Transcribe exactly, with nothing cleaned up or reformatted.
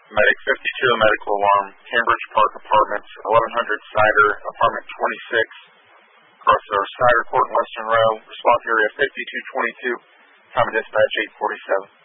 Medic fifty-two, a medical alarm. Cambridge Park Apartments, eleven hundred Cider, apartment twenty-six. Across the Cider Court in Western Row. Response area fifty-two twenty-two. Time of dispatch eight forty-seven.